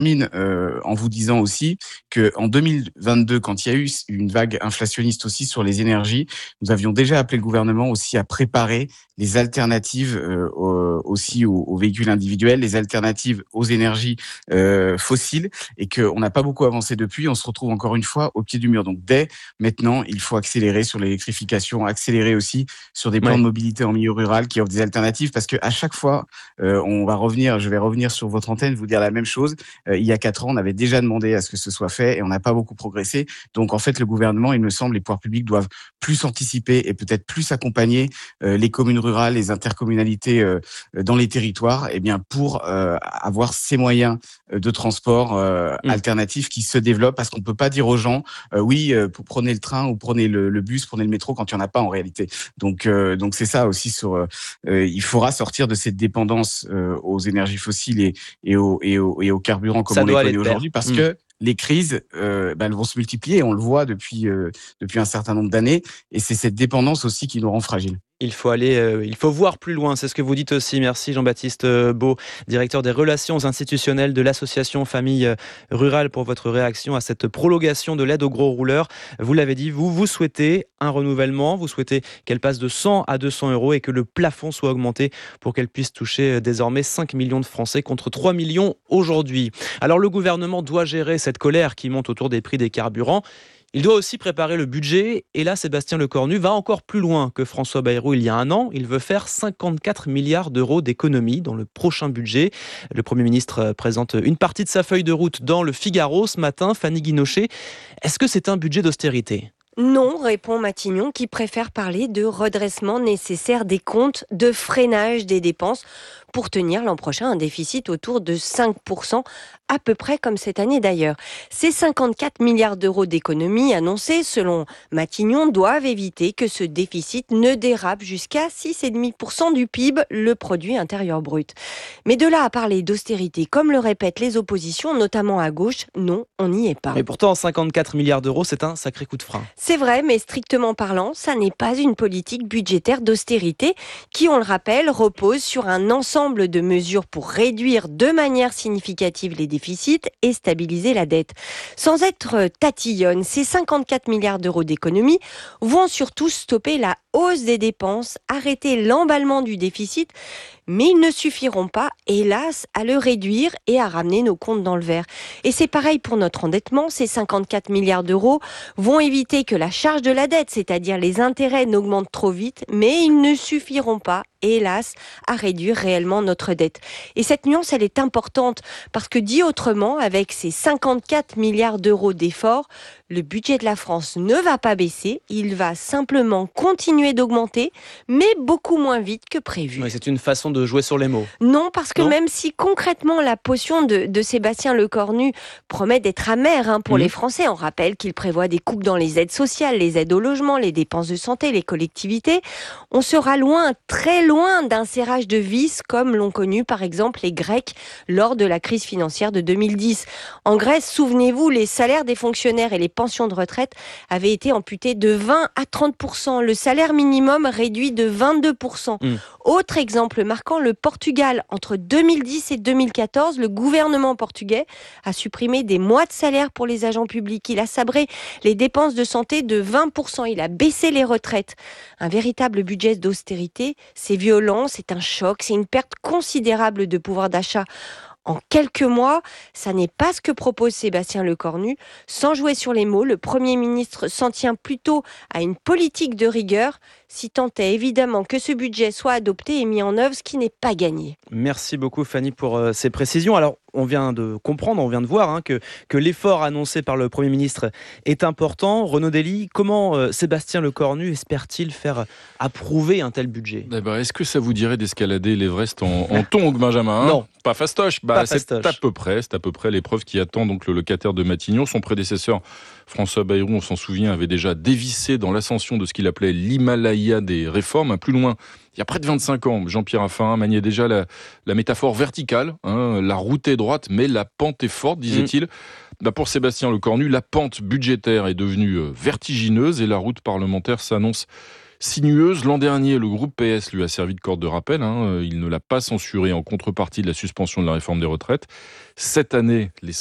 termine en vous disant aussi que en 2022, quand il y a eu une vague inflationniste aussi sur les énergies, nous avions déjà appelé le gouvernement aussi à préparer les alternatives aussi aux véhicules individuels, les alternatives aux énergies fossiles, et qu'on n'a pas beaucoup avancé depuis. On se retrouve encore une fois au pied du mur. Donc dès maintenant, il faut accélérer sur l'électrification, accélérer aussi sur des plans de Ouais. mobilité en milieu rural qui offrent des alternatives, parce que à chaque fois, je vais revenir sur votre antenne, vous dire la même chose. Il y a 4 ans, on avait déjà demandé à ce que ce soit fait et on n'a pas beaucoup progressé. Donc en fait, le gouvernement, il me semble, les pouvoirs publics doivent plus anticiper et peut-être plus accompagner les communes rurales, les intercommunalités dans les territoires, eh bien pour avoir ces moyens de transport alternatifs qui se développent, parce qu'on peut pas dire aux gens oui, prenez le train ou prenez le bus, prenez le métro, quand il y en a pas en réalité. Donc c'est ça aussi il faudra sortir de cette dépendance aux énergies fossiles et aux carburants comme Ça on les doit aller connaît de pair. aujourd'hui, parce que les crises, elles vont se multiplier. On le voit depuis un certain nombre d'années, et c'est cette dépendance aussi qui nous rend fragiles. Il faut voir plus loin, c'est ce que vous dites aussi. Merci Jean-Baptiste Beau, directeur des relations institutionnelles de l'association Famille Rurale, pour votre réaction à cette prolongation de l'aide aux gros rouleurs. Vous l'avez dit, vous souhaitez un renouvellement, vous souhaitez qu'elle passe de 100 à 200 euros et que le plafond soit augmenté pour qu'elle puisse toucher désormais 5 millions de Français contre 3 millions aujourd'hui. Alors le gouvernement doit gérer cette colère qui monte autour des prix des carburants. Il doit aussi préparer le budget, et là, Sébastien Lecornu va encore plus loin que François Bayrou il y a un an. Il veut faire 54 milliards d'euros d'économies dans le prochain budget. Le Premier ministre présente une partie de sa feuille de route dans le Figaro ce matin. Fanny Guinochet, est-ce que c'est un budget d'austérité ? Non, répond Matignon, qui préfère parler de redressement nécessaire des comptes, de freinage des dépenses pour tenir l'an prochain un déficit autour de 5%, à peu près comme cette année d'ailleurs. Ces 54 milliards d'euros d'économies annoncées, selon Matignon, doivent éviter que ce déficit ne dérape jusqu'à 6,5% du PIB, le produit intérieur brut. Mais de là à parler d'austérité, comme le répètent les oppositions, notamment à gauche, non, on n'y est pas. Et pourtant, 54 milliards d'euros, c'est un sacré coup de frein. C'est vrai, mais strictement parlant, ça n'est pas une politique budgétaire d'austérité qui, on le rappelle, repose sur un ensemble de mesures pour réduire de manière significative les déficits et stabiliser la dette. Sans être tatillonne, ces 54 milliards d'euros d'économies vont surtout stopper la hausse des dépenses, arrêter l'emballement du déficit, mais ils ne suffiront pas, hélas, à le réduire et à ramener nos comptes dans le vert. Et c'est pareil pour notre endettement. Ces 54 milliards d'euros vont éviter que la charge de la dette, c'est-à-dire les intérêts, n'augmente trop vite, mais ils ne suffiront pas, hélas, à réduire réellement notre dette. Et cette nuance, elle est importante, parce que dit autrement, avec ces 54 milliards d'euros d'efforts, le budget de la France ne va pas baisser, il va simplement continuer d'augmenter, mais beaucoup moins vite que prévu. Oui, c'est une façon de jouer sur les mots. Non, parce que Non. même si concrètement la potion de Sébastien Lecornu promet d'être amère pour les Français, on rappelle qu'il prévoit des coupes dans les aides sociales, les aides au logement, les dépenses de santé, les collectivités, on sera loin, très loin d'un serrage de vis comme l'ont connu par exemple les Grecs lors de la crise financière de 2010. En Grèce, souvenez-vous, les salaires des fonctionnaires et les pensions de retraite avaient été amputés de 20 à 30%, le salaire minimum réduit de 22%. Autre exemple marquant, le Portugal. Entre 2010 et 2014, le gouvernement portugais a supprimé des mois de salaire pour les agents publics. Il a sabré les dépenses de santé de 20%. Il a baissé les retraites. Un véritable budget d'austérité, c'est violent, c'est un choc, c'est une perte considérable de pouvoir d'achat. En quelques mois, ça n'est pas ce que propose Sébastien Lecornu. Sans jouer sur les mots, le Premier ministre s'en tient plutôt à une politique de rigueur, si tant est évidemment que ce budget soit adopté et mis en œuvre, ce qui n'est pas gagné. Merci beaucoup Fanny pour ces précisions. Alors, on vient de comprendre, on vient de voir que l'effort annoncé par le Premier ministre est important. Renaud Dely, comment Sébastien Lecornu espère-t-il faire approuver un tel budget ? Est-ce que ça vous dirait d'escalader l'Everest en tongs, Benjamin ? Non. Pas fastoche. Pas C'est fastoche. à peu près l'épreuve qui attend donc le locataire de Matignon. Son prédécesseur, François Bayrou, on s'en souvient, avait déjà dévissé dans l'ascension de ce qu'il appelait l'Himalaya des réformes. Plus loin, il y a près de 25 ans, Jean-Pierre Raffarin maniait déjà la métaphore verticale. La route est droite, mais la pente est forte, disait-il. Pour Sébastien Lecornu, la pente budgétaire est devenue vertigineuse et la route parlementaire s'annonce sinueuse. L'an dernier, le groupe PS lui a servi de corde de rappel. Il ne l'a pas censuré en contrepartie de la suspension de la réforme des retraites. Cette année, les